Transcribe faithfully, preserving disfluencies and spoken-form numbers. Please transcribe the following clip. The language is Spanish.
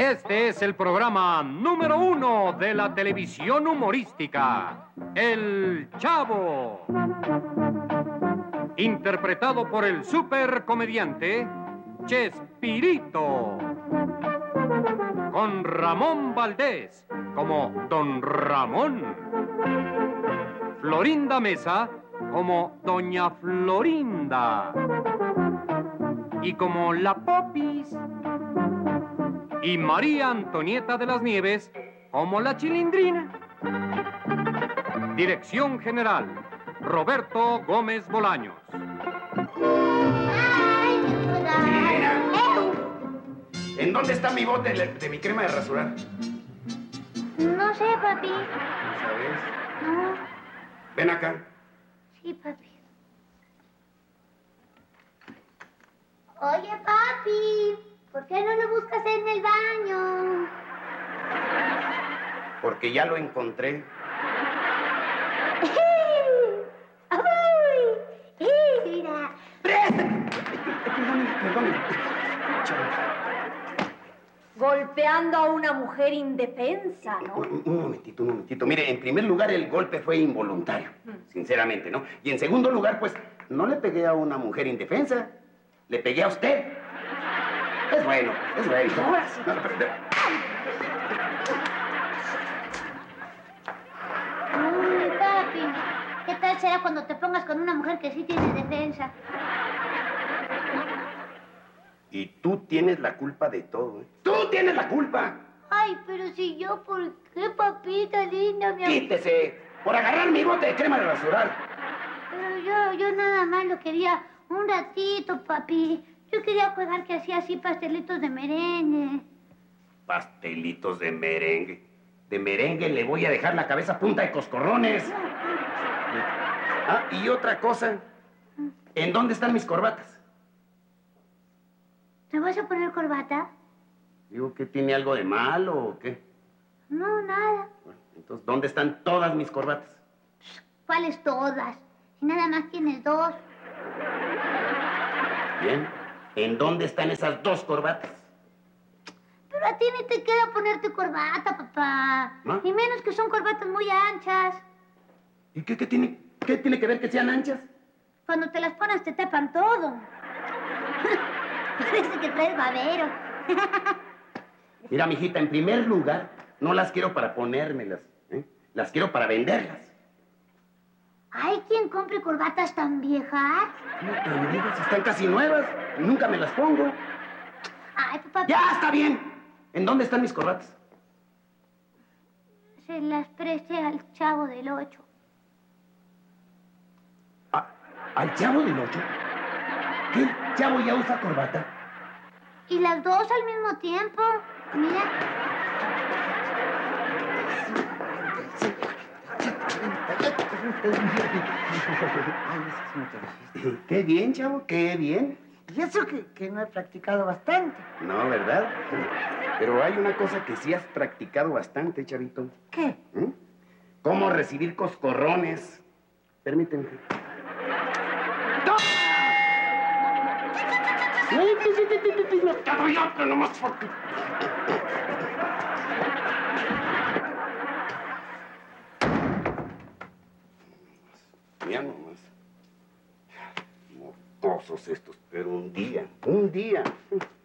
Este es el programa número uno de la televisión humorística, El Chavo. Interpretado por el supercomediante Chespirito. Con Ramón Valdés como Don Ramón. Florinda Mesa como Doña Florinda. Y como La Popis. Y María Antonieta de las Nieves como La Chilindrina. Dirección general, Roberto Gómez Bolaños. ¿En dónde está mi bote de, de mi crema de rasurar? No sé, papi. ¿No sabes? No. Ven acá. Sí, papi. Oye, papi, ¿por qué no lo buscas en el baño? Porque ya lo encontré. ¡Ay! ¡Mira! ¡Perdóname! Perdóname. Golpeando a una mujer indefensa, ¿no? Un, un momentito, un momentito. Mire, en primer lugar, el golpe fue involuntario, sinceramente, ¿no? Y en segundo lugar, pues, no le pegué a una mujer indefensa. Le pegué a usted. Es bueno, es bueno. Ahora sí. No, no, pero- Uy, papi, ¿qué tal será cuando te pongas con una mujer que sí tiene defensa? Y tú tienes la culpa de todo, ¿eh? ¡Tú tienes la culpa! Ay, pero si yo, ¿por qué, papita linda, mi amor? ¡Quítese! Por agarrar mi bote de crema de rasurar. Pero yo, yo nada más lo quería un ratito, papi. Yo quería jugar que hacía así pastelitos de merengue. Pastelitos de merengue. De merengue le voy a dejar la cabeza a punta de coscorrones. Ah, y otra cosa. ¿En dónde están mis corbatas? ¿Te vas a poner corbata? Digo, ¿que tiene algo de malo o qué? No, nada. Bueno, entonces, ¿dónde están todas mis corbatas? ¿Cuáles todas? Si nada más tienes dos. Bien. ¿En dónde están esas dos corbatas? Pero a ti ni te queda ponerte corbata, papá. ¿Ah? Y menos que son corbatas muy anchas. ¿Y qué, qué tiene, qué tiene que ver que sean anchas? Cuando te las pones te tapan todo. Parece que traes babero. Mira, mijita, en primer lugar, no las quiero para ponérmelas, ¿eh? Las quiero para venderlas. ¿Hay quien compre corbatas tan viejas? ¿Cómo tan viejas? Están casi nuevas. Nunca me las pongo. Ay, papá. ¡Ya, está bien! ¿En dónde están mis corbatas? Se las presté al Chavo del Ocho. ¿A- ¿Al Chavo del Ocho? ¿Qué? ¿Chavo ya usa corbata? Y las dos al mismo tiempo. Mira. Qué bien, Chavo, qué bien. Y eso que, que no he practicado bastante. No, ¿verdad? Pero hay una cosa que sí has practicado bastante, Chavito. ¿Qué? ¿Mm? ¿Cómo recibir coscorrones? Permíteme. ¡No! ¡Sí, sí, sí, sí, sí, sí! ¡No te doy otro nomás porque... Mira nomás. Mocosos estos, pero un día, un día.